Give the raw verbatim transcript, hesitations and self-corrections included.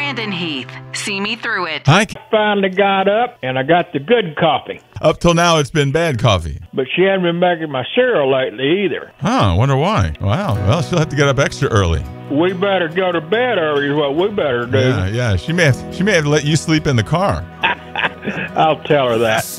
Brandon Heath. See me through it. Hi. Finally got up, and I got the good coffee. Up till now, it's been bad coffee. But she hadn't been making my cereal lately either. Huh, I wonder why. Wow, well, she'll have to get up extra early. We better go to bed early is what we better do. Yeah, yeah. She may have, she may have let you sleep in the car. I'll tell her that.